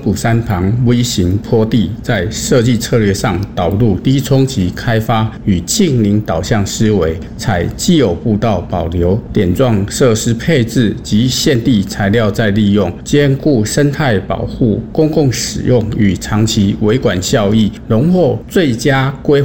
埔山旁微型坡地，在设计策略上导入低冲击开发与近邻导向思维，采既有步道保留、点状设施配置及现地材料再利用，兼顾生态保护、公共使用与长期维管效益，荣获最佳规划